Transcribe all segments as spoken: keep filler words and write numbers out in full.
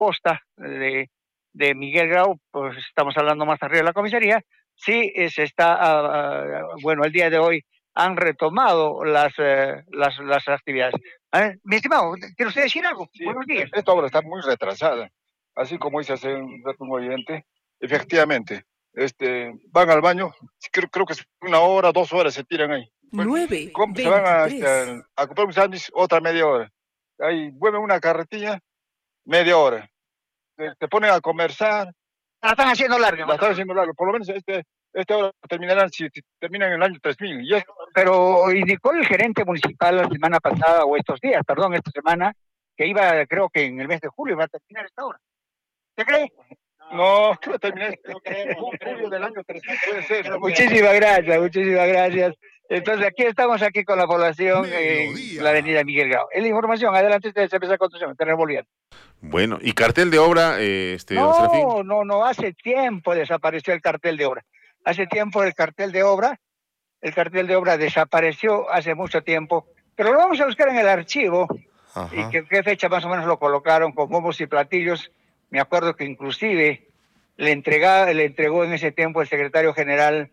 posta de, de Miguel Grau, pues estamos hablando más arriba de la comisaría, sí eh, se está, uh, bueno, el día de hoy han retomado las, eh, las, las actividades. ¿Eh? Mi estimado, ¿quiere usted decir algo? Sí, Buenos días. esta obra está muy retrasada, así como dice hace un rato un oyente, efectivamente, este, van al baño, creo, creo que es una hora, dos horas se tiran ahí. nueve, ¿Cómo se van a, este, veintitrés. a comprar un sándwich? Otra media hora. Ahí vuelven una carretilla, media hora. Te, te ponen a conversar. La están haciendo larga. La están haciendo larga. Por lo menos este, esta hora terminarán, si, si terminan en el año tres mil. Y es, pero indicó el gerente municipal la semana pasada, o estos días, perdón, esta semana, que iba, creo que en el mes de julio iba a terminar esta hora. ¿Te cree? No, creo que terminé en julio del año tres mil, puede ser. Muchísimas gracias, muchísimas gracias. Entonces aquí estamos aquí con la población en la avenida Miguel Grau. En la información, adelante ustedes, se empieza a construcción, tenemos volviendo. Bueno, ¿y cartel de obra, eh, este, no, don Serafín? No, no, hace tiempo desapareció el cartel de obra. Hace tiempo el cartel de obra, el cartel de obra desapareció hace mucho tiempo, pero lo vamos a buscar en el archivo. Ajá. Y que, qué fecha más o menos lo colocaron con bombos y platillos. Me acuerdo que inclusive le, entregaba, le entregó en ese tiempo el secretario general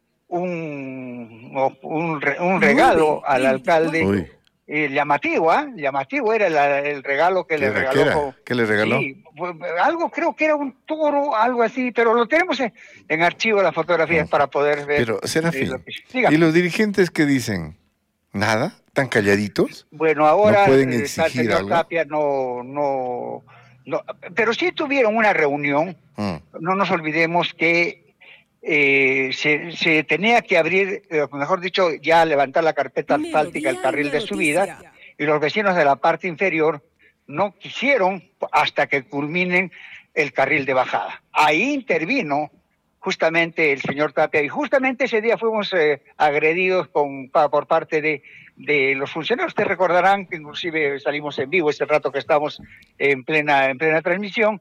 un, un, un regalo Uy, al alcalde. Uy. Eh, llamativo, ¿ah? ¿eh? Llamativo era el, el regalo que le regaló. ¿Qué, con, ¿Qué le regaló? Sí, algo, creo que era un toro, algo así, pero lo tenemos en, en archivo las fotografías no. para poder ver. Pero, Serafín, eh, ¿y los dirigentes qué dicen? ¿Nada? ¿Tan calladitos? Bueno, ahora ¿No pueden exigir el señor algo? Tapia no, no, no, pero sí tuvieron una reunión. Mm. No nos olvidemos que Eh, se, se tenía que abrir, eh, mejor dicho, ya levantar la carpeta asfáltica, el carril de subida, y los vecinos de la parte inferior no quisieron hasta que culminen el carril de bajada. Ahí intervino justamente el señor Tapia, y justamente ese día fuimos eh, agredidos con, pa, por parte de, de los funcionarios. Ustedes recordarán que inclusive salimos en vivo ese rato que estamos en plena, en plena transmisión,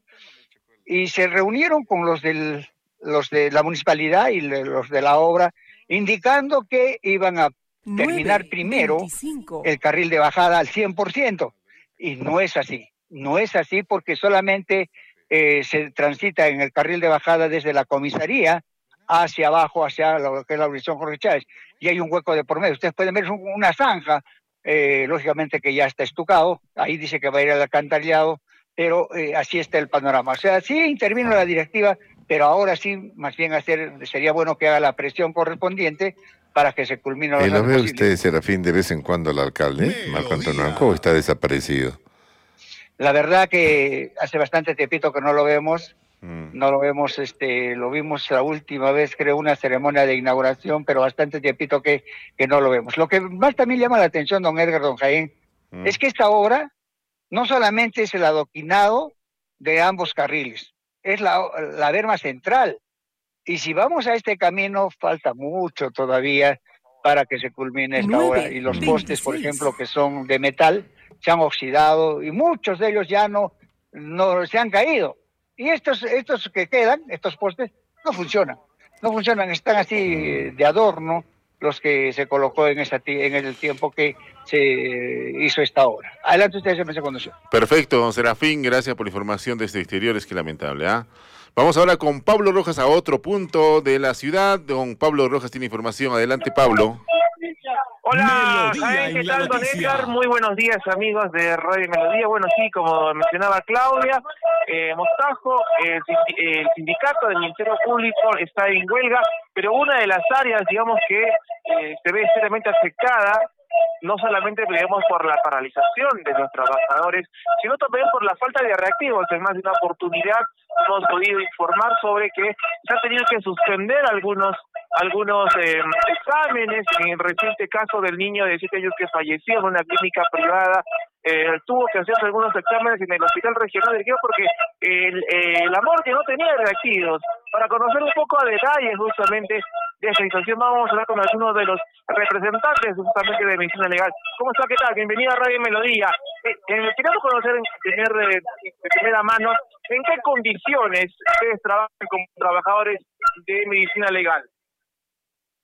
y se reunieron con los del los de la municipalidad y los de la obra, indicando que iban a terminar primero veinticinco el carril de bajada al cien por ciento. Y no es así. No es así porque solamente eh, se transita en el carril de bajada desde la comisaría hacia abajo, hacia lo que es la Urbanización Jorge Chávez. Y hay un hueco de por medio. Ustedes pueden ver una zanja, eh, lógicamente que ya está estucado. Ahí dice que va a ir al alcantarillado, pero eh, así está el panorama. O sea, sí intervino la directiva, pero ahora sí, más bien hacer, sería bueno que haga la presión correspondiente para que se culmine lo ¿Y lo ve usted, Serafín, de vez en cuando al alcalde, Marco Antonio Anco, o está desaparecido? La verdad que hace bastante tiempito que no lo vemos, mm. no lo vemos, este, lo vimos la última vez, creo, una ceremonia de inauguración, pero bastante tiempito que, que no lo vemos. Lo que más también llama la atención, don Edgar, don Jaén, mm. es que esta obra no solamente es el adoquinado de ambos carriles, es la, la berma central. Y si vamos a este camino, falta mucho todavía para que se culmine esta obra. Y los postes, por ejemplo, que son de metal, se han oxidado y muchos de ellos ya no, no se han caído. Y estos, estos que quedan, estos postes, no funcionan. No funcionan, están así de adorno los que se colocó en, esa, en el tiempo que se hizo esta obra. Adelante ustedes, en esa conducción. Perfecto, don Serafín, gracias por la información desde exteriores, que lamentable, ¿ah? ¿eh? Vamos ahora con Pablo Rojas a otro punto de la ciudad. Don Pablo Rojas tiene información. Adelante, Pablo. Hola, Jaén, ¿qué tal, don Edgar? Muy buenos días, amigos de Radio Melodía. Bueno, sí, como mencionaba Claudia, eh, Mostajo, el, el sindicato del Ministerio Público está en huelga, pero una de las áreas, digamos, que eh, se ve seriamente afectada, no solamente, digamos, por la paralización de los trabajadores, sino también por la falta de reactivos. En más de una oportunidad hemos podido informar sobre que se han tenido que suspender algunos algunos eh, exámenes. En el reciente caso del niño de siete años que falleció en una clínica privada, eh, tuvo que hacerse algunos exámenes en el Hospital Regional de Quito porque el, eh, la morgue no tenía reactivos. Para conocer un poco a detalle justamente de esta situación, vamos a hablar con algunos de los representantes justamente de Medicina Legal. ¿Cómo está? ¿Qué tal? Bienvenido a Radio Melodía. Eh, eh, queremos conocer en, primer, eh, de primera mano en qué condiciones ustedes trabajan como trabajadores de Medicina Legal.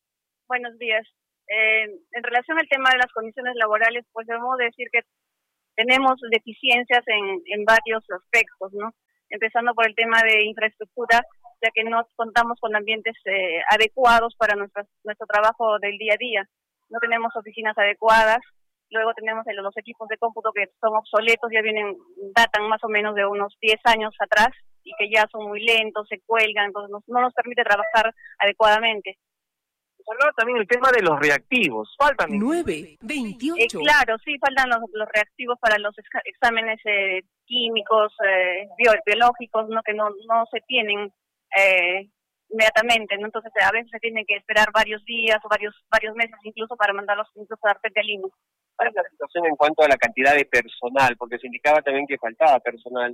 Buenos días. Eh, en relación al tema de las condiciones laborales, pues debemos decir que tenemos deficiencias en, en varios aspectos, ¿no? Empezando por el tema de infraestructura, ya que no contamos con ambientes eh, adecuados para nuestro, nuestro trabajo del día a día. No tenemos oficinas adecuadas, luego tenemos el, los equipos de cómputo que son obsoletos, ya vienen, datan más o menos de unos diez años atrás, y que ya son muy lentos, se cuelgan, entonces nos, no nos permite trabajar adecuadamente. Hablaba también el tema de los reactivos, faltan nueve, veintiocho. Eh, claro, sí, faltan los, los reactivos para los ex, exámenes eh, químicos, eh, bio, biológicos, ¿no? Que no, no se tienen eh, inmediatamente, ¿no? Entonces a veces se tiene que esperar varios días o varios varios meses incluso para mandarlos incluso a Arte de Lima. ¿Cuál es la situación en cuanto a la cantidad de personal? Porque se indicaba también que faltaba personal.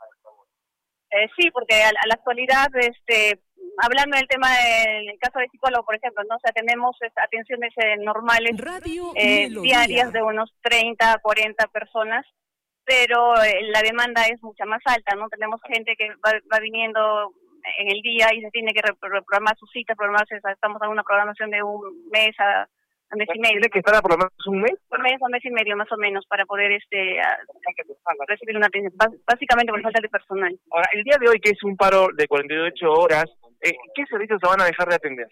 Eh, sí, porque a, a la actualidad, este, hablando del tema del el caso de psicólogo, por ejemplo, no, o sea, tenemos es, atenciones eh, normales eh, diarias de unos treinta a cuarenta personas, pero eh, la demanda es mucha más alta, ¿no? Tenemos gente que va, va viniendo en el día y se tiene que reprogramar sus citas, programarse, estamos en una programación de un mes a un mes y medio. ¿Tiene que estar a programar un mes? Un mes, un mes y medio más o menos para poder este a, a recibir una atención, básicamente por falta de personal. Ahora, el día de hoy, que es un paro de cuarenta y ocho horas, eh, ¿qué servicios se van a dejar de atender?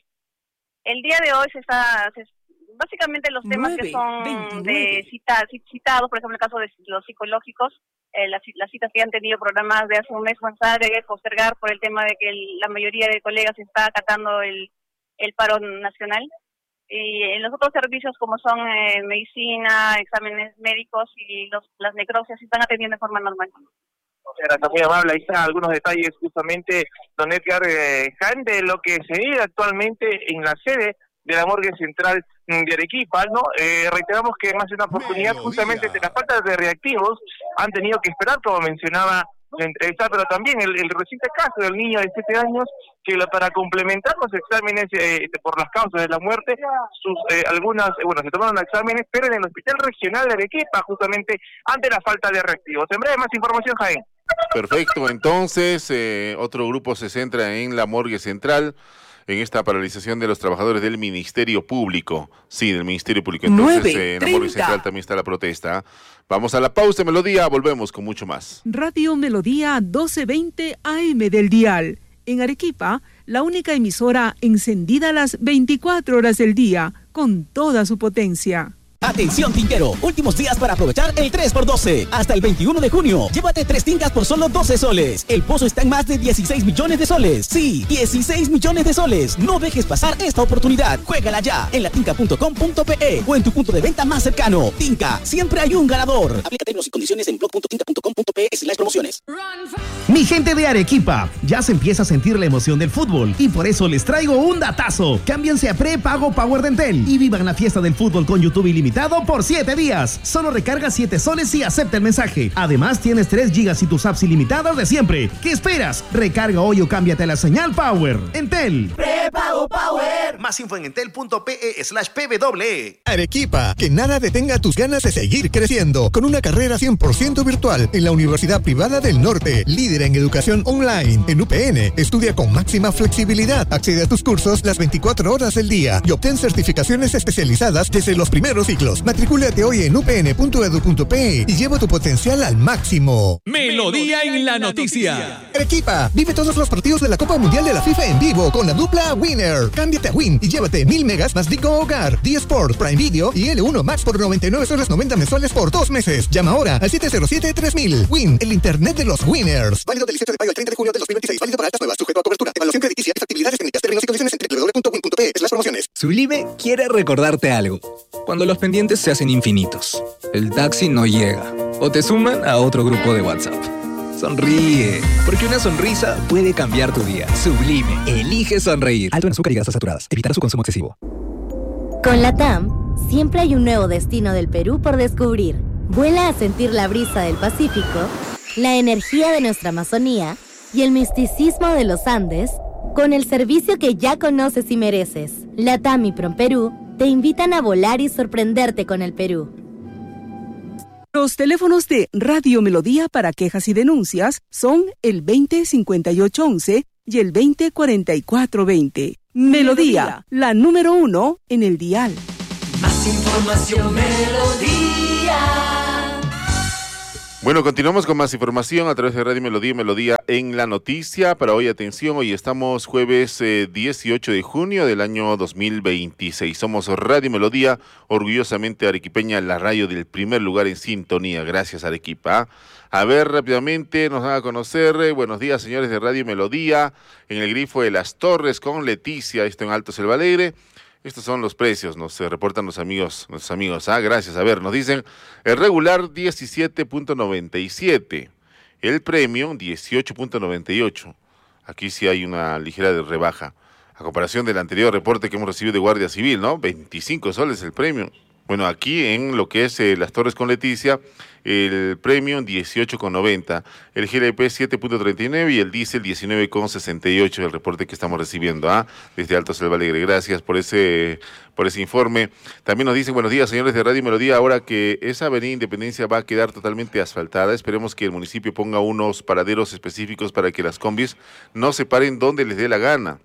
El día de hoy se está, se, básicamente los temas nueve, que son veintinueve. De cita, citados, por ejemplo el caso de los psicológicos, eh, las, las citas que han tenido programadas de hace un mes van a tener que postergar por el tema de que el, la mayoría de colegas está acatando el, el paro nacional. Y en los otros servicios como son eh, medicina, exámenes médicos y los, las necropsias se están atendiendo de forma normal. Gracias, muy amable. Ahí están algunos detalles justamente, don Edgar eh, Jaén, de lo que se vive actualmente en la sede de la morgue central de Arequipa, ¿no? Eh, reiteramos que más de una oportunidad, justamente de la falta de reactivos, han tenido que esperar, como mencionaba la entrevista, pero también el, el reciente caso del niño de siete años, que lo, para complementar los exámenes eh, por las causas de la muerte, sus eh, algunas, eh, bueno, se tomaron exámenes, pero en el Hospital Regional de Arequipa, justamente ante la falta de reactivos. En breve, más información, Jaén. Perfecto, entonces eh, otro grupo se centra en la morgue central, en esta paralización de los trabajadores del Ministerio Público. Sí, del Ministerio Público. Entonces eh, en la morgue central también está la protesta. Vamos a la pausa, Melodía, volvemos con mucho más. Radio Melodía doce veinte A M del dial. En Arequipa, la única emisora encendida las veinticuatro horas del día, con toda su potencia. Atención tinquero, últimos días para aprovechar el tres por doce. Hasta el veintiuno de junio, llévate tres tintas por solo doce soles. El pozo está en más de dieciséis millones de soles. Sí, dieciséis millones de soles. No dejes pasar esta oportunidad. Juégala ya en latinca punto com punto pe o en tu punto de venta más cercano. Tinca, siempre hay un ganador. Aplica términos y condiciones en blog punto tinca punto com punto pe slash promociones. Mi gente de Arequipa, ya se empieza a sentir la emoción del fútbol y por eso les traigo un datazo. Cámbiense a prepago Power de Entel y vivan la fiesta del fútbol con YouTube ilimitado por siete días. Solo recarga siete soles y acepta el mensaje. Además, tienes tres gigas y tus apps ilimitadas de siempre. ¿Qué esperas? Recarga hoy o cámbiate a la señal Power. Entel. Prepago Power. Más info en entel punto pe slash pw. Arequipa, que nada detenga tus ganas de seguir creciendo. Con una carrera cien por ciento virtual en la Universidad Privada del Norte, líder en educación online. En U P N, estudia con máxima flexibilidad. Accede a tus cursos las veinticuatro horas del día y obtén certificaciones especializadas desde los primeros ciclos. Matricúlate hoy en u p n punto e d u punto pe y lleva tu potencial al máximo. Melodía en la noticia. Arequipa, vive todos los partidos de la Copa Mundial de la FIFA en vivo con la dupla Winner. Cámbiate a Win y llévate mil megas más Dico Hogar, D Sport, Prime Video y L uno Max por noventa y nueve soles noventa mensuales por dos meses. Llama ahora al siete cero siete tres mil. Win, el internet de los winners. Válido del dieciocho de mayo al treinta de junio de dos mil veintiséis. Válido para altas nuevas, sujeto a cobertura. Evaluación crediticia y factibilidades técnicas. Términos y condiciones en w w w punto win punto pe slash promociones. Sublime quiere recordarte algo. Cuando los pendientes se hacen infinitos, el taxi no llega o te suman a otro grupo de WhatsApp. Sonríe, porque una sonrisa puede cambiar tu día. Sublime, elige sonreír. Alto en azúcar y grasas saturadas. Evitar su consumo excesivo. Con la T A M, siempre hay un nuevo destino del Perú por descubrir. Vuela a sentir la brisa del Pacífico, la energía de nuestra Amazonía y el misticismo de los Andes con el servicio que ya conoces y mereces. La T A M y PromPerú te invitan a volar y sorprenderte con el Perú. Los teléfonos de Radio Melodía para quejas y denuncias son el veinte cincuenta y ocho once y el veinte cuarenta y cuatro veinte. Melodía, la número uno en el dial. Más información, Melodía. Bueno, continuamos con más información a través de Radio Melodía, Melodía en la noticia. Para hoy, atención, hoy estamos jueves eh, dieciocho de junio del año dos mil veintiséis. Somos Radio Melodía, orgullosamente arequipeña, la radio del primer lugar en sintonía. Gracias, Arequipa. A ver, rápidamente nos van a conocer. Eh, buenos días, señores de Radio Melodía, en el grifo de Las Torres con Leticia, esto en Alto Selva Alegre. Estos son los precios, nos eh, reportan los amigos, nuestros amigos. Ah, gracias. A ver, nos dicen el regular diecisiete punto noventa y siete, el premium dieciocho punto noventa y ocho. Aquí sí hay una ligera de rebaja. A comparación del anterior reporte que hemos recibido de Guardia Civil, ¿no? veinticinco soles el premium. Bueno, aquí en lo que es eh, Las Torres con Leticia, el premium dieciocho con noventa, el G L P siete punto treinta y nueve y el diésel diecinueve con sesenta y ocho, el reporte que estamos recibiendo, ¿ah? Desde Alto Selva Alegre. Gracias por ese, por ese informe. También nos dicen, buenos días, señores de Radio Melodía, ahora que esa avenida Independencia va a quedar totalmente asfaltada, esperemos que el municipio ponga unos paraderos específicos para que las combis no se paren donde les dé la gana.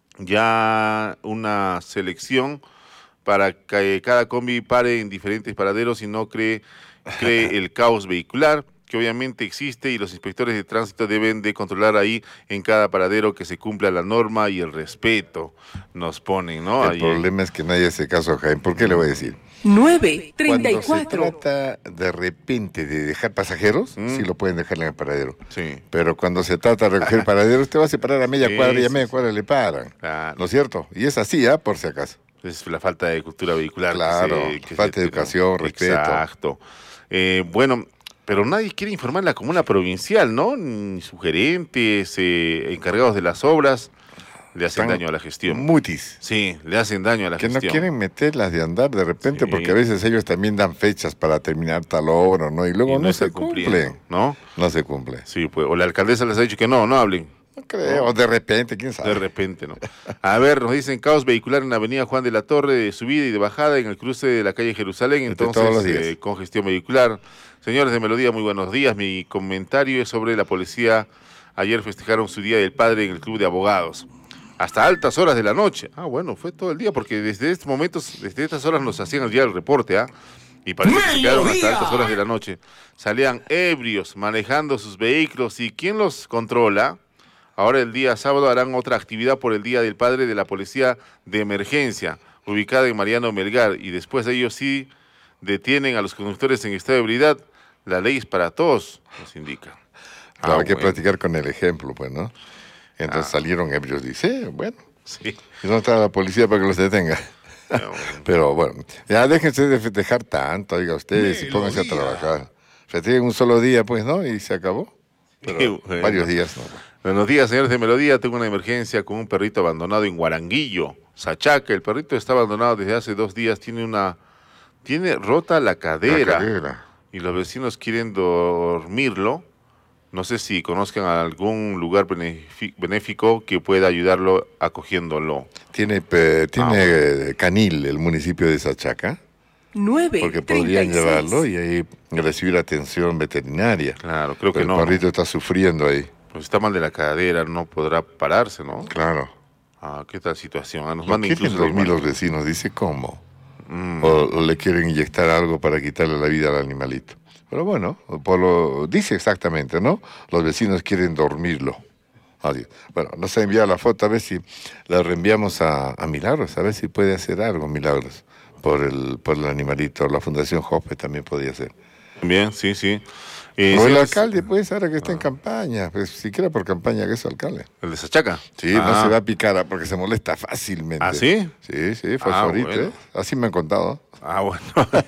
Ya una selección para que cada combi pare en diferentes paraderos y no cree, cree el caos vehicular, que obviamente existe y los inspectores de tránsito deben de controlar ahí en cada paradero que se cumpla la norma y el respeto, nos ponen, ¿no? El ahí, problema es que no hay ese caso, Jaime. ¿Por qué le voy a decir? nueve treinta y cuatro. Cuando se trata de repente de dejar pasajeros, mm. sí lo pueden dejar en el paradero. Sí. Pero cuando se trata de recoger paraderos, usted va a separar a media sí, cuadra y a media sí, cuadra le paran. Claro. ¿No es cierto? Y es así, ¿ah? ¿eh? Por si acaso. Es la falta de cultura vehicular. Claro, que se, que falta se, de educación, no, respeto. Exacto. Eh, bueno, pero nadie quiere informar en la comuna provincial, ¿no? Ni sugerentes, eh, encargados de las obras, le hacen Están daño a la gestión. Mutis. Sí, le hacen daño a la que gestión. Que no quieren meterlas de andar de repente, sí, porque a veces ellos también dan fechas para terminar tal obra, ¿no? Y luego y no, no se cumple, ¿no? No se cumple. Sí, pues, o la alcaldesa les ha dicho que no, no hablen. No creo, ¿no? De repente, quién sabe. De repente, ¿no? A ver, nos dicen caos vehicular en la avenida Juan de la Torre, de subida y de bajada en el cruce de la calle Jerusalén, entonces eh, congestión vehicular. Señores de Melodía, muy buenos días. Mi comentario es sobre la policía. Ayer festejaron su Día del Padre en el Club de Abogados. Hasta altas horas de la noche. Ah, bueno, fue todo el día, porque desde estos momentos, desde estas horas nos hacían ya el reporte, ¿ah? Y parece que se quedaron hasta altas horas de la noche. Salían ebrios, manejando sus vehículos. ¿Y quién los controla? Ahora el día sábado harán otra actividad por el Día del Padre de la Policía de Emergencia, ubicada en Mariano Melgar, y después de ellos sí detienen a los conductores en estado de ebriedad. La ley es para todos, nos indica. Claro, ah, hay que bueno. platicar con el ejemplo, pues, ¿no? Entonces ah. salieron ebrios, dice, bueno, sí. ¿Y dónde está la policía para que los detenga? No, bueno. Pero bueno, ya déjense de festejar tanto, oiga ustedes, y pónganse a trabajar. Festejen un solo día, pues, ¿no? Y se acabó. Pero bueno. Varios días, ¿no? Buenos días, señores de Melodía. Tengo una emergencia con un perrito abandonado en Guaranguillo, Sachaca. El perrito está abandonado desde hace dos días. Tiene una, tiene rota la cadera, la cadera. Y los vecinos quieren dormirlo. No sé si conozcan algún lugar benéfico que pueda ayudarlo acogiéndolo. Tiene, eh, tiene ah, Canil, el municipio de Sachaca. nueve Porque podrían llevarlo y ahí recibir atención veterinaria. Claro, creo que Pero no. El perrito está sufriendo ahí. Pues está mal de la cadera, no podrá pararse, ¿no? Claro. Ah, ¿qué tal situación? Ah, nos no mandan quieren dormir los vecinos, dice cómo. Mm. O, o le quieren inyectar algo para quitarle la vida al animalito. Pero bueno, por lo, dice exactamente, ¿no? Los vecinos quieren dormirlo. Adiós. Bueno, nos ha enviado la foto, a ver si la reenviamos a, a Milagros, a ver si puede hacer algo, Milagros, por el, por el animalito. La Fundación Jope también podría hacer. Bien, sí, sí. Eh, o el sí, alcalde, pues, ahora que está ah. en campaña, pues siquiera por campaña que es alcalde. ¿El de Sachaca? Sí, ah. no se va a picar porque se molesta fácilmente. ¿Ah, sí? Sí, sí, fosforito, ah, bueno. ¿eh? Así me han contado. Ah, bueno.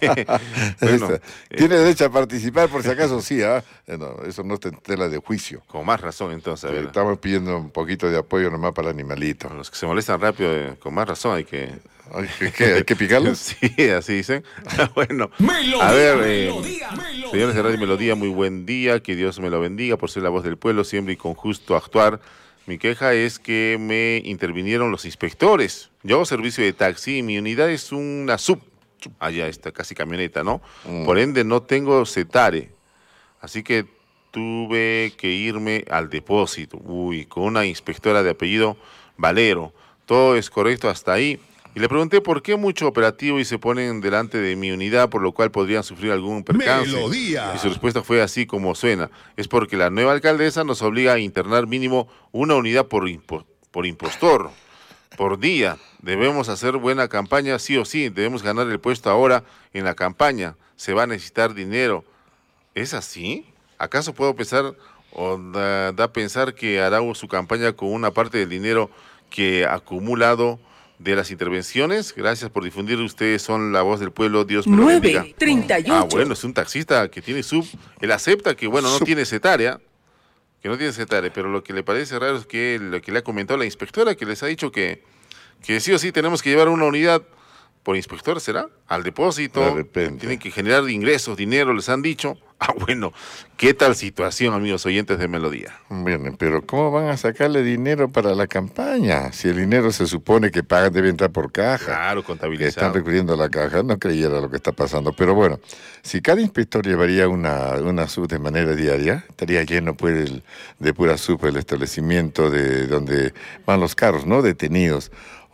bueno eh, Tiene derecho a participar, por si acaso sí, ¿ah? ¿eh? No, eso no está en tela de juicio. Con más razón, entonces. Sí, estamos pidiendo un poquito de apoyo nomás para el animalito. Los que se molestan rápido, eh, con más razón hay que... ¿Qué? ¿Hay que picarlos? Sí, así dicen. Bueno, melodía, a ver, eh, melodía, melodía, señores de Radio Melodía, muy buen día, que Dios me lo bendiga por ser la voz del pueblo siempre y con justo actuar. Mi queja es que me intervinieron los inspectores. Yo hago servicio de taxi y mi unidad es una sub, allá está casi camioneta, ¿no? Mm. Por ende no tengo cetare, así que tuve que irme al depósito. Uy, con una inspectora de apellido Valero. Todo es correcto hasta ahí. Y le pregunté por qué mucho operativo y se ponen delante de mi unidad, por lo cual podrían sufrir algún percance. Melodía. Y su respuesta fue así como suena. Es porque la nueva alcaldesa nos obliga a internar mínimo una unidad por, impo por impostor, por día. Debemos hacer buena campaña, sí o sí. Debemos ganar el puesto ahora en la campaña. Se va a necesitar dinero. ¿Es así? ¿Acaso puedo pensar o da, da a pensar que hará su campaña con una parte del dinero que ha acumulado de las intervenciones? Gracias por difundir. Ustedes son la voz del pueblo. Dios me lo bendiga. nueve treinta y ocho. Ah, bueno, es un taxista que tiene sub. Él acepta que, bueno, no sub. tiene cetaria, que no tiene cetaria, pero lo que le parece raro es que lo que le ha comentado la inspectora, que les ha dicho que, que sí o sí tenemos que llevar una unidad por inspector, ¿será? Al depósito. De repente. Tienen que generar ingresos, dinero, les han dicho. Ah, bueno, ¿qué tal situación, amigos oyentes de Melodía? Bien, pero ¿cómo van a sacarle dinero para la campaña? Si el dinero se supone que pagan, debe entrar por caja. Claro, contabilizado. Que están recurriendo a la caja, no creyera lo que está pasando. Pero bueno, si cada inspector llevaría una, una sub de manera diaria, estaría lleno pues el, de pura sub el establecimiento de donde van los carros, ¿no? Detenidos.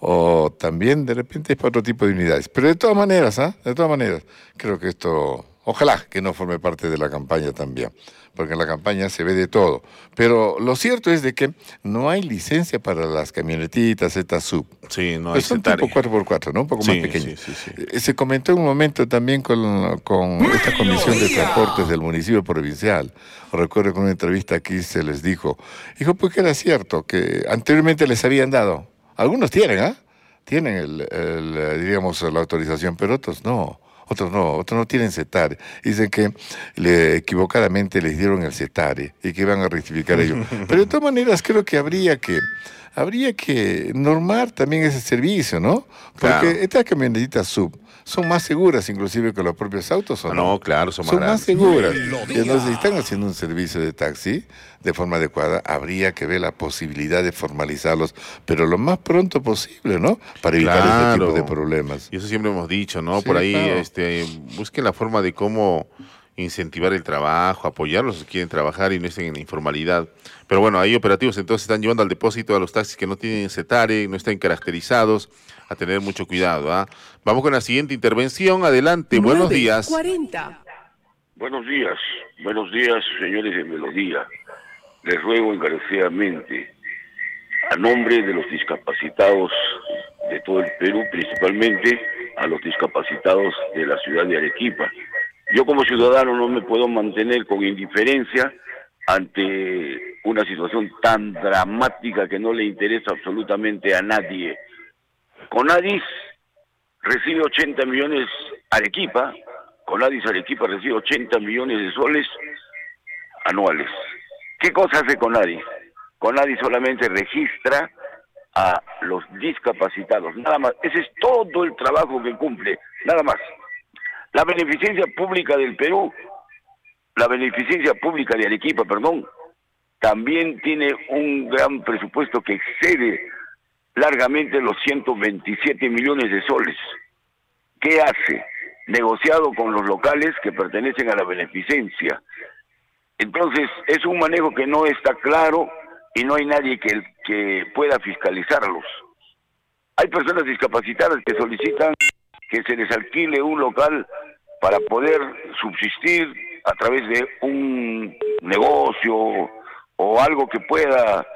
O también de repente es para otro tipo de unidades. Pero de todas maneras, ¿ah? ¿eh? De todas maneras, creo que esto... Ojalá que no forme parte de la campaña también, porque en la campaña se ve de todo. Pero lo cierto es de que no hay licencia para las camionetitas, estas sub. Sí, no hay. Pues son tipo cuatro por cuatro, ¿no? Un poco sí, más pequeñas. Sí, sí, sí. Se comentó en un momento también con, con esta comisión de transportes del municipio provincial. Recuerdo que en una entrevista aquí se les dijo, dijo, pues que era cierto, que anteriormente les habían dado. Algunos tienen, ¿ah? ¿eh? Tienen, el, el, diríamos, la autorización, pero otros no. Otros no, otros no tienen cetare. Dicen que le, equivocadamente les dieron el cetare y que van a rectificar ello. Pero de todas maneras creo que habría que habría que normar también ese servicio, ¿no? Porque claro. Estas camionetitas sub son más seguras inclusive que los propios autos, ¿o no? No, claro, son más, son más seguras. Sí, y entonces, si están haciendo un servicio de taxi de forma adecuada, habría que ver la posibilidad de formalizarlos, pero lo más pronto posible, ¿no? Para evitar claro. este tipo de problemas. Y eso siempre hemos dicho, ¿no? Sí, Por ahí, claro. este, busquen la forma de cómo incentivar el trabajo, apoyarlos si quieren trabajar y no estén en la informalidad. Pero bueno, hay operativos, entonces están llevando al depósito a los taxis que no tienen cetare, no están caracterizados, a tener mucho cuidado. ¿ah? Vamos con la siguiente intervención. Adelante, buenos días. cuarenta. Buenos días, buenos días, señores de Melodía. Les ruego encarecidamente, a nombre de los discapacitados de todo el Perú, principalmente a los discapacitados de la ciudad de Arequipa. Yo como ciudadano no me puedo mantener con indiferencia ante una situación tan dramática que no le interesa absolutamente a nadie. Conadis recibe ochenta millones, Arequipa, Conadis Arequipa recibe ochenta millones de soles anuales. ¿Qué cosa hace Conadis? Conadis solamente registra a los discapacitados, nada más. Ese es todo el trabajo que cumple, nada más. La beneficencia pública del Perú, la beneficencia pública de Arequipa, perdón, también tiene un gran presupuesto que excede largamente los ciento veintisiete millones de soles. ¿Qué hace? Negociado con los locales que pertenecen a la beneficencia. Entonces, es un manejo que no está claro y no hay nadie que, que pueda fiscalizarlos. Hay personas discapacitadas que solicitan que se les alquile un local para poder subsistir a través de un negocio o algo que pueda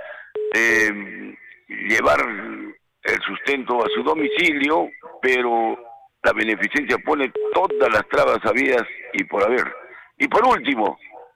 eh, llevar el sustento a su domicilio, pero la beneficencia pone todas las trabas habidas y por haber. Y por último,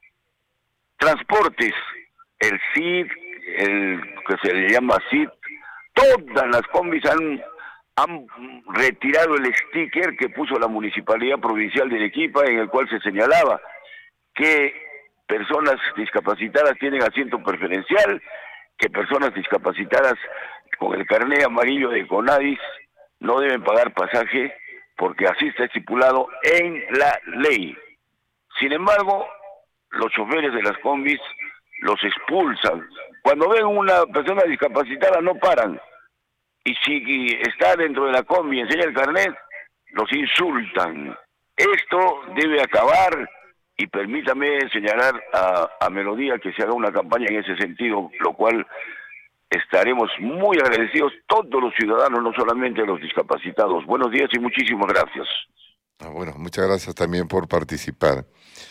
transportes, el C I D, el que se le llama C I D, todas las combis han, han retirado el sticker que puso la Municipalidad Provincial de Arequipa, en el cual se señalaba que personas discapacitadas tienen asiento preferencial, que personas discapacitadas con el carné amarillo de Conadis no deben pagar pasaje porque así está estipulado en la ley. Sin embargo, los choferes de las combis los expulsan. Cuando ven una persona discapacitada no paran. Y si está dentro de la combi y enseña el carnet, los insultan. Esto debe acabar y permítame señalar a, a Melodía que se haga una campaña en ese sentido, lo cual estaremos muy agradecidos todos los ciudadanos, no solamente los discapacitados. Buenos días y muchísimas gracias. Ah, bueno, muchas gracias también por participar.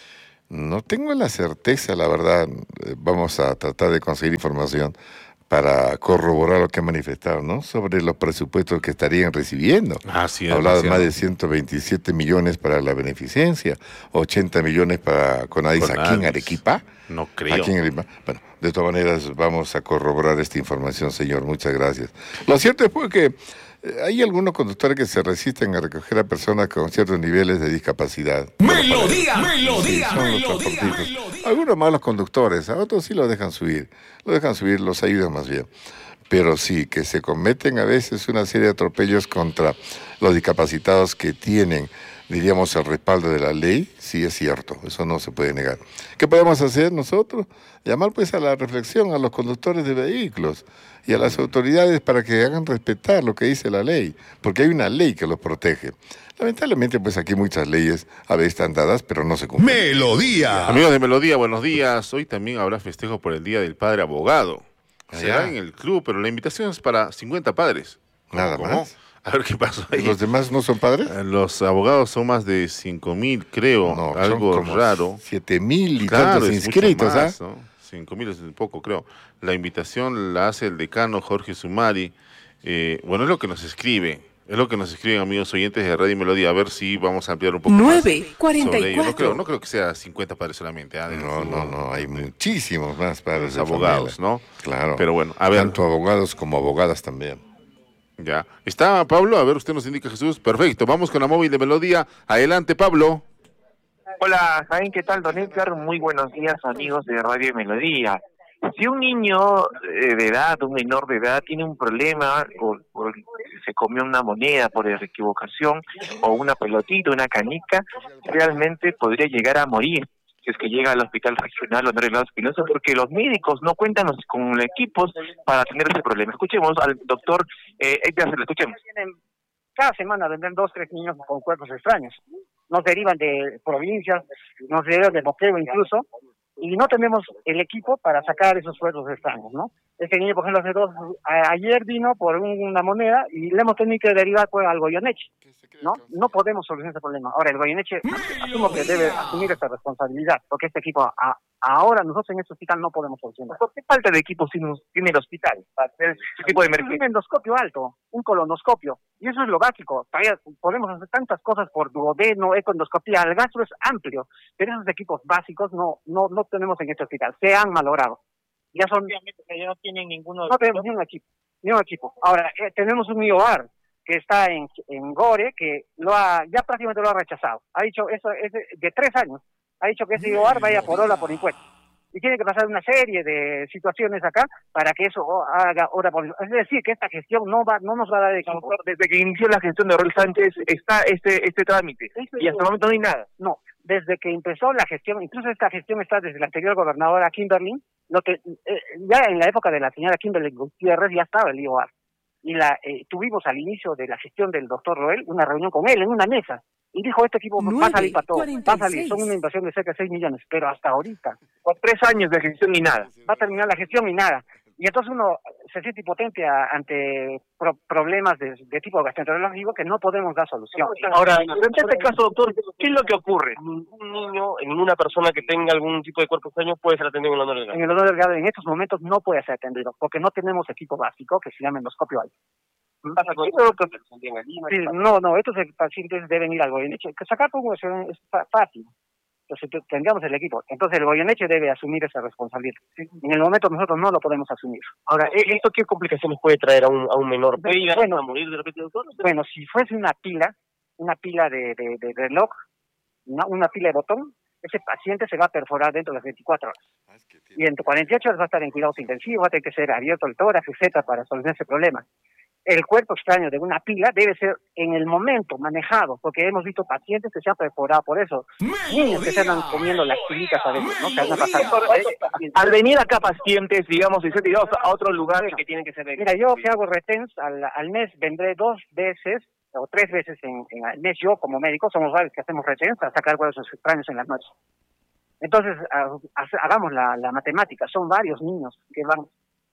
No tengo la certeza, la verdad, vamos a tratar de conseguir información para corroborar lo que han manifestado, ¿no? Sobre los presupuestos que estarían recibiendo. Ah, sí, hablado de más de ciento veintisiete millones para la beneficencia, ochenta millones para Conadis aquí en Arequipa. No creo. Aquí en Arequipa. Bueno, de todas maneras vamos a corroborar esta información, señor. Muchas gracias. Lo cierto es pues, que hay algunos conductores que se resisten a recoger a personas con ciertos niveles de discapacidad. ¡Melodía! Bueno, ¡Melodía! sí, ¡Melodía! ¡Melodía! Algunos malos conductores, a otros sí los dejan subir. Los dejan subir, los ayudan más bien. Pero sí, que se cometen a veces una serie de atropellos contra los discapacitados que tienen, diríamos, el respaldo de la ley, sí es cierto, eso no se puede negar. ¿Qué podemos hacer nosotros? Llamar pues a la reflexión a los conductores de vehículos y a las autoridades para que hagan respetar lo que dice la ley, porque hay una ley que los protege. Lamentablemente, pues aquí muchas leyes a veces están dadas, pero no se cumplen. ¡Melodía! Amigos de Melodía, buenos días. Hoy también habrá festejo por el Día del Padre Abogado. Será en el club, pero la invitación es para cincuenta padres. Nada ¿Cómo? más. A ver qué pasó ahí. ¿Los demás no son padres? Los abogados son más de cinco mil, creo, No, algo son como raro. siete mil y Claro, tantos es inscritos, mucho más, ¿ah? ¿no? cinco mil es poco, creo. La invitación la hace el decano Jorge Sumari. Eh, bueno, es lo que nos escribe. Es lo que nos escriben amigos oyentes de Radio Melodía. A ver si vamos a ampliar un poco nueve más cuarenta y sobre ello. No creo, cuatro. no creo que sea cincuenta padres solamente. ¿ah? No, no, no, hay muchísimos más padres de abogados, familia. ¿no? Claro. Pero bueno, a ver. Tanto abogados como abogadas también. Ya. ¿Está Pablo? A ver, usted nos indica, Jesús. Perfecto, vamos con la móvil de Melodía. Adelante, Pablo. Hola, Jaén, ¿qué tal, don Edgar? Muy buenos días, amigos de Radio Melodía. Si un niño eh, de edad, un menor de edad, tiene un problema, o, o se comió una moneda por equivocación, o una pelotita, una canica, realmente podría llegar a morir si es que llega al hospital regional Honorio Lado Espinosa, porque los médicos no cuentan con equipos para atender ese problema. Escuchemos al doctor eh, Edgar, lo escuchemos. Cada semana vendrán dos, tres niños con cuerpos extraños. Nos derivan de provincias, nos derivan de Moquegua incluso, y no tenemos el equipo para sacar esos cuerpos extraños, ¿no? Este niño, por ejemplo, hace dos, a, ayer vino por un, una moneda y le hemos tenido que derivar pues, al Goyeneche, ¿no? No podemos solucionar ese problema. Ahora, el Goyeneche asumo que debe asumir esa responsabilidad, porque este equipo, a, ahora nosotros en este hospital no podemos solucionar. ¿Por qué falta de equipos tiene el hospital para hacer ese tipo de emergencia? Un endoscopio alto, un colonoscopio, y eso es lo básico. Todavía podemos hacer tantas cosas por duodeno, ecoendoscopía, el gastro es amplio, pero esos equipos básicos no no no tenemos en este hospital, se han malogrado. Ya son, ya no tienen ninguno. No tenemos ni un equipo, ni un equipo. Ahora, eh, tenemos un I O A R que está en, en Gore, que lo ha, ya prácticamente lo ha rechazado. Ha dicho, eso es de, de tres años, ha dicho que ese I O A R vaya por hora por impuestos. Y tiene que pasar una serie de situaciones acá para que eso haga hora por impuestos. Es decir, que esta gestión no va no nos va a dar equipo. Desde que inició la gestión de Raúl Sánchez está este este trámite, Esto y hasta el momento no hay nada. No, desde que empezó la gestión, incluso esta gestión está desde la anterior gobernadora Kimberly, lo que, eh, ya en la época de la señora Kimberly Gutiérrez ya estaba el I O A R. Y la eh, tuvimos al inicio de la gestión del doctor Roel una reunión con él en una mesa. Y dijo, este equipo va a salir para todo, va a salir, son una inversión de cerca de seis millones, pero hasta ahorita. Con tres años de gestión y nada. Va a terminar la gestión y nada. Y entonces uno se siente impotente a, ante pro, problemas de, de tipo gastroenterológico que no podemos dar solución. Ahora, en este caso, doctor, ¿qué es lo que ocurre? Un niño, en una persona que tenga algún tipo de cuerpo extraño, puede ser atendido en el Honorio Delgado. En el Honorio Delgado en estos momentos no puede ser atendido, porque no tenemos equipo básico que se llama endoscopio alto. ¿Pasa con eso? Sí, no, no, estos pacientes deben ir al Goyeneche. Sacar como es fácil. Entonces tendríamos el equipo. Entonces el Goyeneche debe asumir esa responsabilidad. En el momento nosotros no lo podemos asumir. Ahora, ¿esto qué complicaciones puede traer a un, a un menor? ¿Puede ir bueno, a morir de repente, doctor? Bueno, si fuese una pila, una pila de, de, de reloj, una, una pila de botón, ese paciente se va a perforar dentro de las veinticuatro horas. Y en cuarenta y ocho horas va a estar en cuidados intensivos, va a tener que ser abierto el tórax, etcétera, para solucionar ese problema. El cuerpo extraño de una pila debe ser en el momento manejado, porque hemos visto pacientes que se han perforado por eso. Niños que se andan comiendo las pilitas a veces, ¿no? Que andan pasando. Al venir acá pacientes, digamos, y ser tirados a otros lugares que tienen que ser... Mira, yo que hago retens al, al mes, vendré dos veces o tres veces en, en al mes. Yo como médico, somos varios que hacemos retens a sacar cuerpos extraños en las noches. Entonces, a, a, hagamos la, la matemática, son varios niños que van...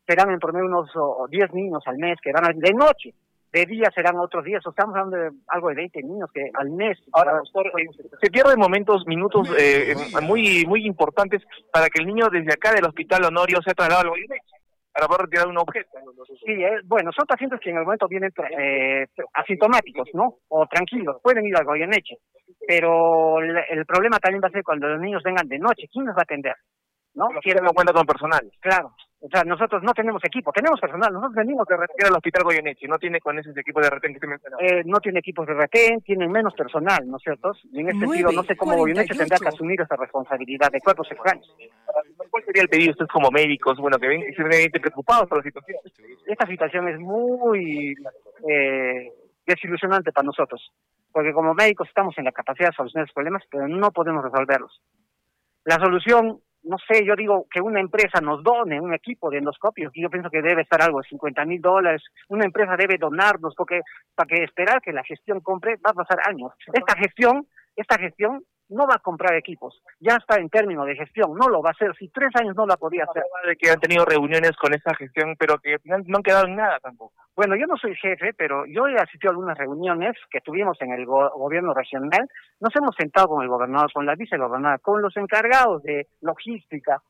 serán en promedio unos oh, diez niños al mes que van a, de noche. De día serán otros días, o estamos hablando de algo de veinte niños que al mes. Ahora, doctor, eh, se pierden momentos, minutos eh, muy muy importantes para que el niño desde acá del Hospital Honorio sea trasladado al Goyeneche para poder retirar un objeto. Sí, eh, bueno, son pacientes que en el momento vienen eh, asintomáticos, ¿no? O tranquilos, pueden ir al Goyeneche, pero el, el problema también va a ser cuando los niños vengan de noche, ¿quién los va a atender? ¿No? ¿Quién no cuenta con personal? Claro. O sea, nosotros no tenemos equipo, tenemos personal, nosotros venimos de retén. Al Hospital Goyeneche, no tiene con esos equipos de retén que se mencionaba. Eh, no tiene equipos de retén, tienen menos personal, ¿no es cierto? Y en ese sentido, no sé cómo Goyeneche tendrá que asumir esa responsabilidad de cuerpos extraños. ¿Cuál sería el pedido ustedes como médicos, bueno, que ven, se ven preocupados por la situación? Esta situación es muy eh, desilusionante para nosotros, porque como médicos estamos en la capacidad de solucionar los problemas, pero no podemos resolverlos. La solución, no sé, yo digo que una empresa nos done un equipo de endoscopios, y yo pienso que debe estar algo de cincuenta mil dólares, una empresa debe donarnos, porque para que esperar que la gestión compre va a pasar años. Esta gestión, esta gestión no va a comprar equipos, ya está en términos de gestión, no lo va a hacer, si tres años no la podía hacer. De que han tenido reuniones con esa gestión, pero que no, no han quedado en nada tampoco. Bueno, yo no soy jefe, pero yo he asistido a algunas reuniones que tuvimos en el go gobierno regional, nos hemos sentado con el gobernador, con la vicegobernadora, con los encargados de logística,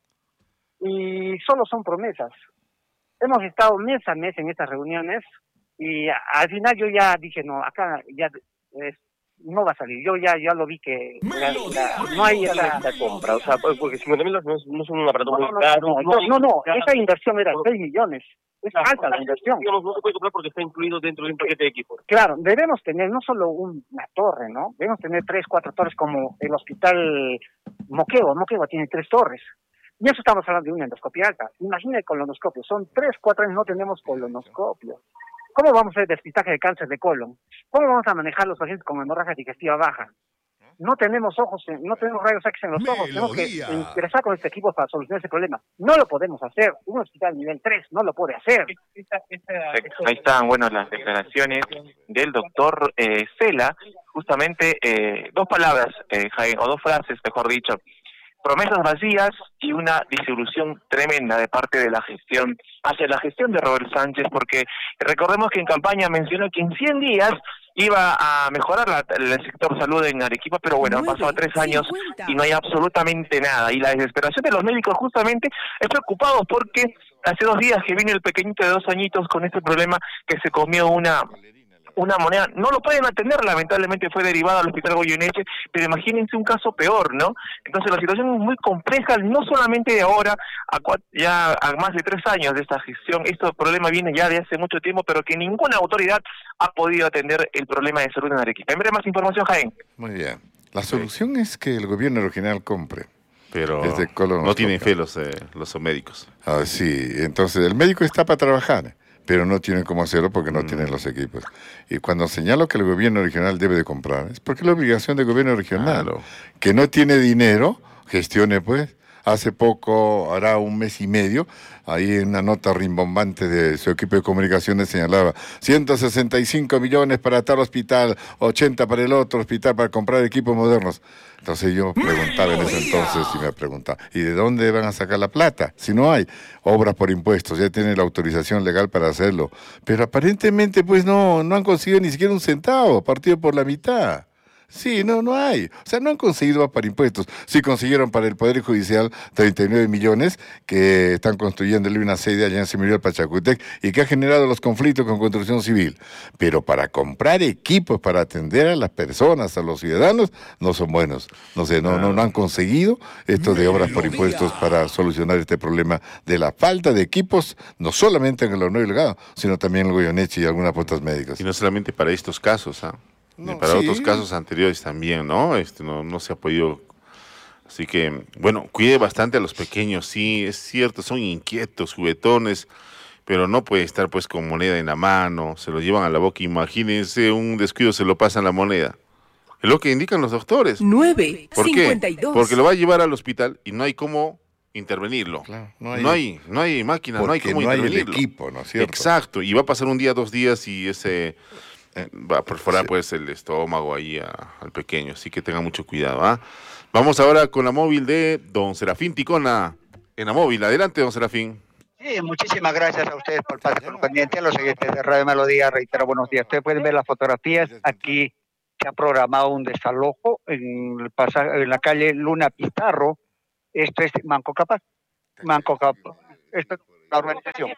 y solo son promesas. Hemos estado mes a mes en estas reuniones, y a, al final yo ya dije, no, acá ya... Es, no va a salir, yo ya ya lo vi que la, la, no hay esa compra, o sea, porque cincuenta mil no, no son un aparato muy no, caro. No, no, no, no, esa inversión era seis millones, es claro, alta la inversión. Digamos, no se puede comprar porque está incluido dentro de un paquete de equipos. Claro, debemos tener no solo una torre, ¿no? Debemos tener tres, cuatro torres como el hospital Moquegua, Moquegua tiene tres torres. Y eso estamos hablando de una endoscopia alta. Imagina el colonoscopio, son tres, cuatro años no tenemos colonoscopio. ¿Cómo vamos a hacer despistaje de cáncer de colon? ¿Cómo vamos a manejar los pacientes con hemorragia digestiva baja? No tenemos ojos, en, no tenemos rayos X en los ojos, tenemos que ingresar con este equipo para solucionar ese problema. No lo podemos hacer, un hospital nivel tres no lo puede hacer. Ahí están, bueno, las declaraciones del doctor eh, Cela, justamente eh, dos palabras, eh, Jaime, o dos frases, mejor dicho. Promesas vacías y una disolución tremenda de parte de la gestión, hacia la gestión de Robert Sánchez, porque recordemos que en campaña mencionó que en cien días iba a mejorar la, el sector salud en Arequipa, pero bueno, han pasado tres años y no hay absolutamente nada. Y la desesperación de los médicos justamente es preocupado porque hace dos días que vino el pequeñito de dos añitos con este problema que se comió una... una moneda, no lo pueden atender, lamentablemente fue derivado al Hospital Goyeneche, pero imagínense un caso peor, ¿no? Entonces la situación es muy compleja, no solamente de ahora, a cuatro, ya a más de tres años de esta gestión, este problema viene ya de hace mucho tiempo, pero que ninguna autoridad ha podido atender el problema de salud en Arequipa. En breve más información, Jaén. Muy bien. La solución sí. es que el gobierno regional compre. Pero no tienen fe los, eh, los médicos. Ah, sí, entonces el médico está para trabajar, pero no tienen cómo hacerlo porque no mm. tienen los equipos. Y cuando señalo que el gobierno regional debe de comprar, es porque es la obligación del gobierno regional, claro. que no tiene dinero, gestione pues. Hace poco, hará un mes y medio, ahí en una nota rimbombante de su equipo de comunicaciones señalaba ciento sesenta y cinco millones para tal hospital, ochenta para el otro hospital para comprar equipos modernos. Entonces yo preguntaba en ese entonces y me preguntaba, ¿y de dónde van a sacar la plata? Si no hay obras por impuestos, ya tienen la autorización legal para hacerlo. Pero aparentemente pues no, no han conseguido ni siquiera un centavo, partido por la mitad. Sí, no, no hay. O sea, no han conseguido para impuestos. Sí consiguieron para el Poder Judicial treinta y nueve millones que están construyéndole una sede allá en Semirial Pachacútec y que ha generado los conflictos con construcción civil. Pero para comprar equipos para atender a las personas, a los ciudadanos, no son buenos. No sé, no, no, no han conseguido esto de obras por impuestos para solucionar este problema de la falta de equipos, no solamente en el Honorio Delgado, sino también en el Goyeneche y algunas postas médicas. Y no solamente para estos casos, ¿ah? No, para sí. otros casos anteriores también, ¿no? Este no, no se ha podido. Así que, bueno, cuide bastante a los pequeños, sí, es cierto, son inquietos, juguetones, pero no puede estar pues con moneda en la mano, se lo llevan a la boca, imagínense, un descuido se lo pasan la moneda. Es lo que indican los doctores. nueve, ¿Por cincuenta y dos. qué? Porque lo va a llevar al hospital y no hay cómo intervenirlo. Claro, no hay, no hay, no hay máquina, no hay cómo no intervenirlo. Hay el equipo, ¿no es cierto? Exacto, y va a pasar un día, dos días y ese... Eh, va a perforar sí. pues el estómago ahí a, al pequeño, así que tenga mucho cuidado. ¿ah? Vamos ahora con la móvil de don Serafín Ticona en la móvil. Adelante, don Serafín. Sí, muchísimas gracias a ustedes por el pase correspondiente. A los siguientes de Radio Melodía, reitero, buenos días. Ustedes pueden ver las fotografías. Aquí se ha programado un desalojo en, el pasaje, en la calle Luna Pizarro. Esto es Manco Cápac. Manco Cápac. Esto es la organización.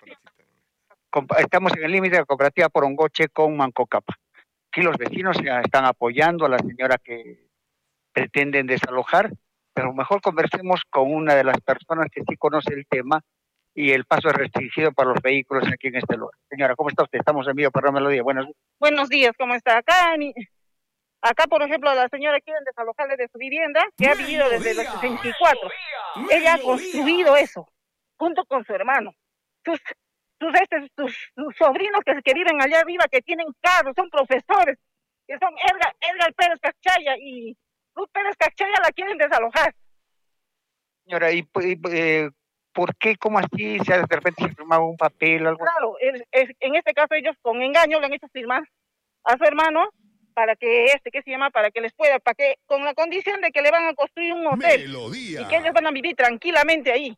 Estamos en el límite de la cooperativa Porongoche con Manco Cápac. Aquí los vecinos están apoyando a la señora que pretenden desalojar, pero mejor conversemos con una de las personas que sí conoce el tema y el paso es restringido para los vehículos aquí en este lugar. Señora, ¿cómo está usted? Estamos en vivo para Radio Melodía. Buenos días. Buenos días, ¿cómo está? Acá, acá, por ejemplo, la señora quiere desalojarle de su vivienda, que ha vivido desde el sesenta y cuatro. Ella ha construido eso, junto con su hermano. Sus, sus, este, sus, sus sobrinos que, que viven allá arriba, que tienen carros, son profesores, que son Edgar, Edgar Pérez Cachaya y Luz Pérez Cachaya, la quieren desalojar. Señora, ¿y eh, por qué, cómo así, se ha de repente firmado un papel? Algo? Claro, es, es, en este caso ellos con engaño le han hecho firmar a su hermano para que este, ¿qué se llama? Para que les pueda, para que, con la condición de que le van a construir un hotel Melodía. Y que ellos van a vivir tranquilamente ahí.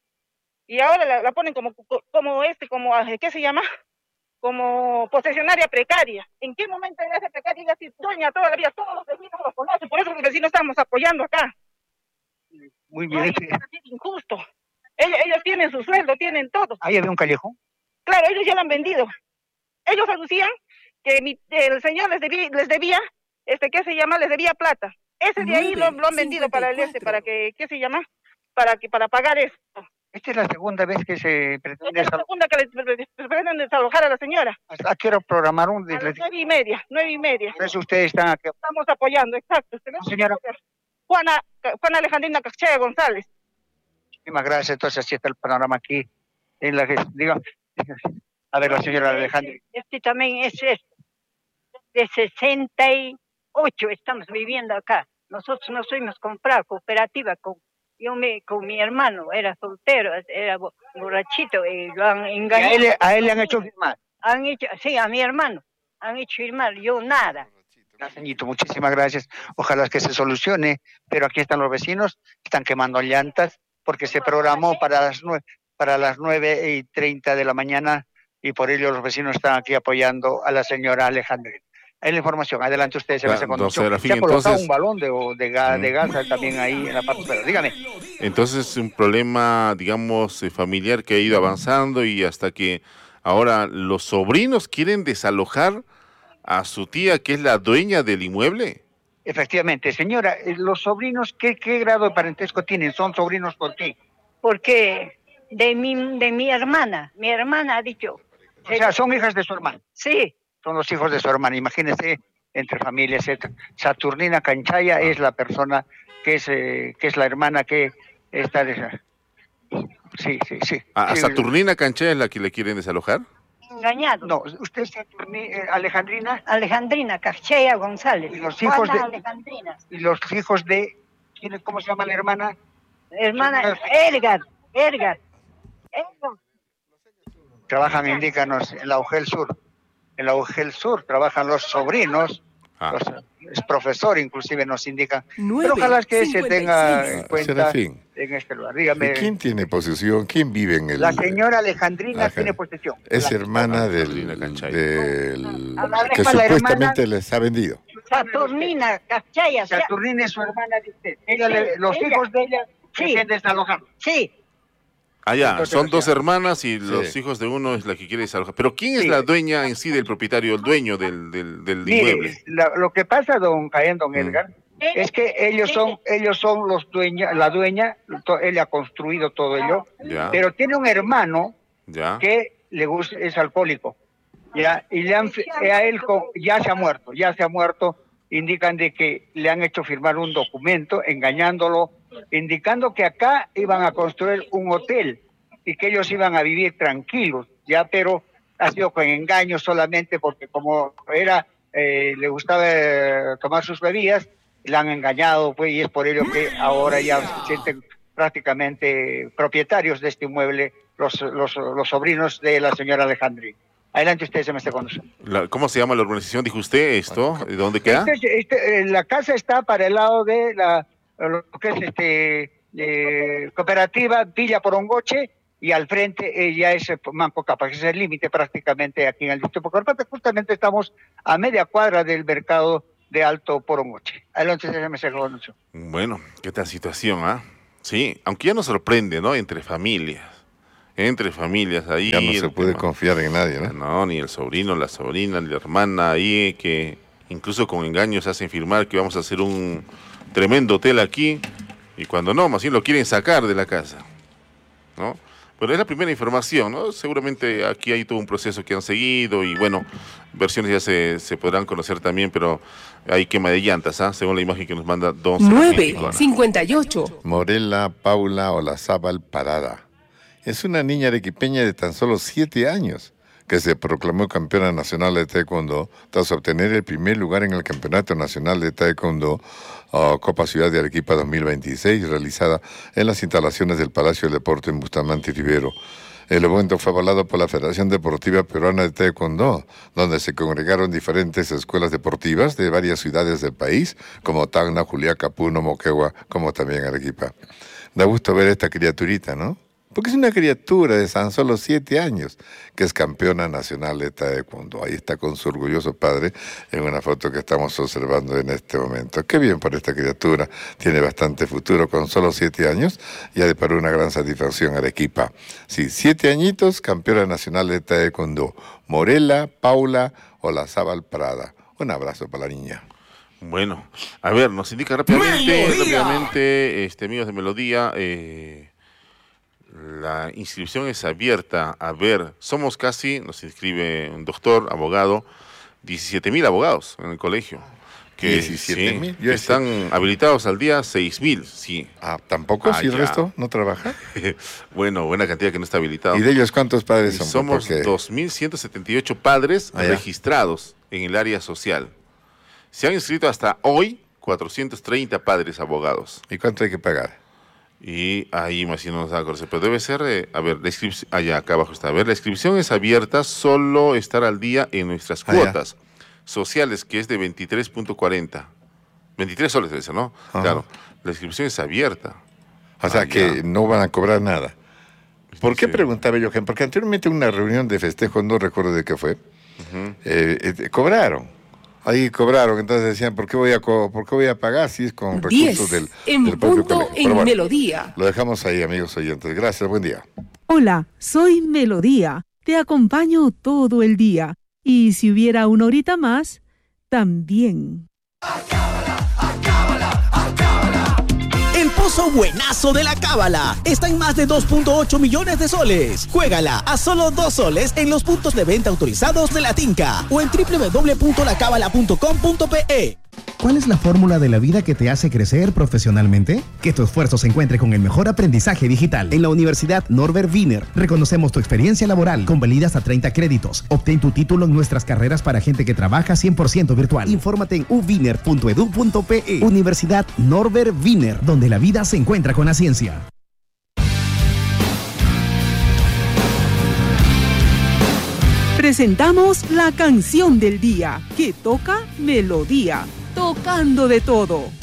Y ahora la, la ponen como, como este, como, ¿qué se llama? Como posesionaria precaria. ¿En qué momento ella hace precaria? Ella es dueña toda la vida, todos los vecinos los conocen, por eso los vecinos estamos apoyando acá. Muy bien. Ay, es injusto. Ellos, ellos tienen su sueldo, tienen todo. ¿Ahí había un callejón? Claro, ellos ya lo han vendido. Ellos aducían que mi, el señor les debía, les debía, este, ¿qué se llama? Les debía plata. Ese de ahí lo, lo han vendido para el este, para que, ¿qué se llama? Para que, para pagar eso. Esta es la segunda vez que se pretende Esta es la segunda que le pretenden desalojar a la señora. ¿A qué hora programaron? A las nueve y media, nueve y media. Entonces ustedes están aquí. Estamos apoyando, exacto. Señora. Juana, Juana Alejandrina Cachaya González. Muchísimas gracias. Entonces así está el panorama aquí en la que, diga, a ver, la señora Alejandra. Este también es esto. De sesenta y ocho estamos viviendo acá. Nosotros nos fuimos a comprar cooperativa con yo me con mi hermano, era soltero, era borrachito y lo han engañado. ¿A él, a él le han hecho firmar? Han hecho, sí, a mi hermano, han hecho firmar, yo nada. Señorito, muchísimas gracias. Ojalá que se solucione, pero aquí están los vecinos, están quemando llantas porque se programó para las nueve, para las nueve y treinta de la mañana y por ello los vecinos están aquí apoyando a la señora Alejandrina. Hay la información, adelante ustedes, se, claro, no, se ha colocado entonces, un balón de, de, gas, de gas también ahí en la parte superior. Dígame. Entonces es un problema, digamos, familiar que ha ido avanzando y hasta que ahora los sobrinos quieren desalojar a su tía, que es la dueña del inmueble. Efectivamente, señora, los sobrinos, ¿qué, qué grado de parentesco tienen? ¿Son sobrinos por qué? Porque de mi, de mi hermana, mi hermana ha dicho. O sea, son hijas de su hermana. Sí. Son los hijos de su hermana, imagínese, entre familias. Saturnina Cachaya es la persona que es eh, que es la hermana que está... De... Sí, sí, sí. ¿A sí. Saturnina Cachaya es la que le quieren desalojar? Engañado. No, usted es Saturnina, eh, Alejandrina. Alejandrina Cachaya González. Y los hijos Juana de... Alejandrina. Y los hijos de... ¿quién, ¿Cómo se llama la hermana? Hermana Edgar, Edgar. Edgar. Trabajan, indícanos, en la U G E L Sur. En la U G E L Sur trabajan los sobrinos, ah. los, es profesor, inclusive nos indica. Pero ojalá que se tenga en cuenta Serafín, en este lugar. Dígame. ¿Quién tiene posesión? ¿Quién vive en el...? La señora Alejandrina Ajá. tiene posesión. Es la hermana del, del que supuestamente les ha vendido. Saturnina Cachaya. Saturnina es su hermana de usted. Ella sí, le, los ella. hijos de ella sí. se desalojaron. Sí. Ah, ya, son dos hermanas y los sí. hijos de uno es la que quiere desalojar. Pero ¿quién es sí. la dueña en sí del propietario, el dueño del, del, del Mire, inmueble? La, lo que pasa, don Jaén, don Edgar, mm. es que ellos son ellos son los dueños, la dueña, to, él ha construido todo ello, ya. pero tiene un hermano ya. que le gusta, es alcohólico, ya, y le han, a él ya se ha muerto, ya se ha muerto, indican de que le han hecho firmar un documento engañándolo, indicando que acá iban a construir un hotel y que ellos iban a vivir tranquilos, ya, pero ha sido con engaño solamente porque como era, eh, le gustaba eh, tomar sus bebidas, le han engañado, pues, y es por ello que ahora ya se sienten prácticamente propietarios de este inmueble los, los, los sobrinos de la señora Alejandrina. Adelante usted, se me está conociendo. La, ¿Cómo se llama la organización? Dijo usted esto, ¿de dónde queda? Este, este, la casa está para el lado de la lo que es este eh, cooperativa Villa Porongoche y al frente eh, ya es Manco Cápac, ese es el límite prácticamente aquí en el distrito de Pucarpata. Justamente estamos a media cuadra del mercado de Alto Porongoche. Adelante, M C Gobernación. Bueno, qué tal situación, ¿ah? ¿eh? Sí, aunque ya nos sorprende, ¿no? Entre familias, entre familias ahí. Ya no se puede confiar en nadie, ¿no? No, ni el sobrino, la sobrina, ni la hermana ahí, que incluso con engaños hacen firmar que vamos a hacer un tremendo hotel aquí, y cuando no, más bien lo quieren sacar de la casa, ¿no? Pero es la primera información, ¿no? Seguramente aquí hay todo un proceso que han seguido y bueno, versiones ya se, se podrán conocer también, pero hay quema de llantas, ¿ah? ¿eh? Según la imagen que nos manda Don nueve cincuenta y ocho. Morela Paula Olazábal Parada. Es una niña arequipeña de tan solo siete años que se proclamó campeona nacional de taekwondo tras obtener el primer lugar en el Campeonato Nacional de Taekwondo uh, Copa Ciudad de Arequipa dos mil veintiséis, realizada en las instalaciones del Palacio del Deporte en Bustamante y Rivero. El evento fue avalado por la Federación Deportiva Peruana de Taekwondo, donde se congregaron diferentes escuelas deportivas de varias ciudades del país, como Tacna, Juliaca, Puno, Moquegua, como también Arequipa. Da gusto ver a esta criaturita, ¿no? Porque es una criatura de tan solo siete años que es campeona nacional de taekwondo. Ahí está con su orgulloso padre en una foto que estamos observando en este momento. Qué bien por esta criatura. Tiene bastante futuro con solo siete años y ha de para una gran satisfacción a Arequipa. Sí, siete añitos, campeona nacional de taekwondo. Morela Paula Olazábal Parada. Un abrazo para la niña. Bueno, a ver, nos indica rápidamente, rápidamente este, amigos de Melodía, eh... la inscripción es abierta. A ver, somos casi, nos inscribe un doctor, abogado, diecisiete mil abogados en el colegio. Que diecisiete mil. Sí, están sé. habilitados al día seis mil, sí. Ah, ¿tampoco? Ah, ¿si el resto no trabaja? Bueno, buena cantidad que no está habilitado. ¿Y de ellos cuántos padres son? Somos Porque... dos mil ciento setenta y ocho padres ah, registrados en el área social. Se han inscrito hasta hoy cuatrocientos treinta padres abogados. ¿Y cuánto hay que pagar? Y ahí más si no nos da conocer, pero debe ser, eh, a ver, la inscripción, allá acá abajo está, a ver, la inscripción es abierta, solo estar al día en nuestras allá. cuotas sociales, que es de veintitrés punto cuarenta, veintitrés soles debe ser, ¿no? Ajá. Claro, la inscripción es abierta. O sea, allá. Que no van a cobrar nada. ¿Por qué sí. preguntaba yo, Porque anteriormente en una reunión de festejo, no recuerdo de qué fue, uh-huh. eh, eh, cobraron. Ahí cobraron, entonces decían, ¿por qué voy a, co por qué voy a pagar si es con recursos del, en del propio punto colegio? En bueno, Melodía. Lo dejamos ahí, amigos oyentes. Gracias, buen día. Hola, soy Melodía. Te acompaño todo el día. Y si hubiera una horita más, también. El pozo buenazo de la Cábala está en más de dos punto ocho millones de soles. Juégala a solo dos soles en los puntos de venta autorizados de la Tinca o en doble u doble u doble u punto la cábala punto com punto pe. ¿Cuál es la fórmula de la vida que te hace crecer profesionalmente? Que tu esfuerzo se encuentre con el mejor aprendizaje digital. En la Universidad Norbert Wiener reconocemos tu experiencia laboral con validez hasta treinta créditos. Obtén tu título en nuestras carreras para gente que trabaja cien por ciento virtual. Infórmate en u wiener punto edu punto pe. Universidad Norbert Wiener, donde la vida se encuentra con la ciencia. Presentamos la canción del día, que toca Melodía, tocando de todo.